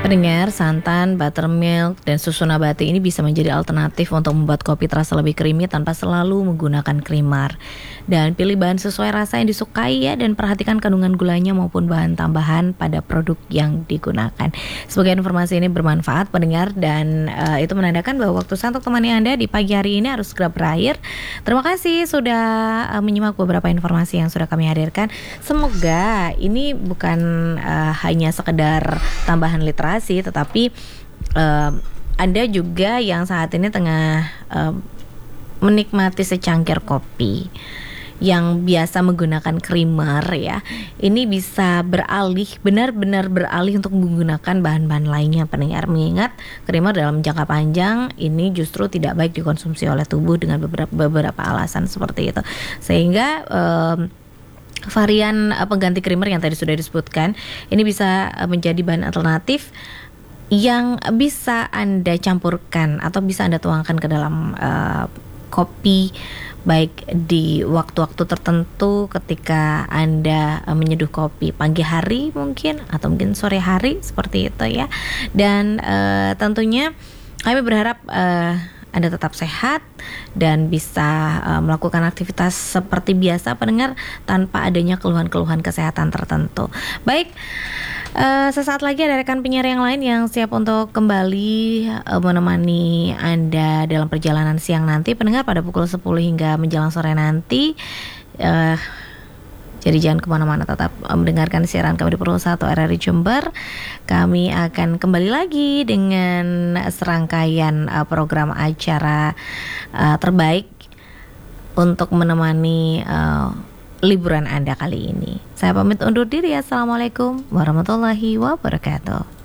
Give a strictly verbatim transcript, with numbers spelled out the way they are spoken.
Pendengar, santan, buttermilk, dan susu nabati ini bisa menjadi alternatif untuk membuat kopi terasa lebih creamy tanpa selalu menggunakan creamer. Dan pilih bahan sesuai rasa yang disukai ya, dan perhatikan kandungan gulanya maupun bahan tambahan pada produk yang digunakan. Semoga informasi ini bermanfaat pendengar, dan uh, itu menandakan bahwa waktu saya untuk temani Anda di pagi hari ini harus segera berakhir. Terima kasih sudah uh, menyimak beberapa informasi yang sudah kami hadirkan. Semoga ini bukan uh, hanya sekedar tambahan literasi, tetapi uh, Anda juga yang saat ini tengah uh, menikmati secangkir kopi yang biasa menggunakan creamer ya, ini bisa beralih, benar-benar beralih untuk menggunakan bahan-bahan lainnya pendengar. Mengingat creamer dalam jangka panjang ini justru tidak baik dikonsumsi oleh tubuh dengan beberapa, beberapa alasan seperti itu. Sehingga um, varian uh, pengganti creamer yang tadi sudah disebutkan ini bisa uh, menjadi bahan alternatif yang bisa Anda campurkan atau bisa Anda tuangkan ke dalam uh, kopi, baik di waktu-waktu tertentu ketika Anda uh, menyeduh kopi pagi hari mungkin, atau mungkin sore hari seperti itu ya. Dan uh, tentunya kami berharap uh, Anda tetap sehat dan bisa uh, melakukan aktivitas seperti biasa pendengar, tanpa adanya keluhan-keluhan kesehatan tertentu. Baik, uh, sesaat lagi ada rekan penyiar yang lain yang siap untuk kembali uh, menemani Anda dalam perjalanan siang nanti pendengar pada pukul sepuluh hingga menjelang sore nanti. uh, Jadi jangan kemana-mana, tetap mendengarkan siaran kami di Pukul satu R R I Jember. Kami akan kembali lagi dengan serangkaian uh, program acara uh, terbaik untuk menemani uh, liburan Anda kali ini. Saya pamit undur diri. Assalamualaikum warahmatullahi wabarakatuh.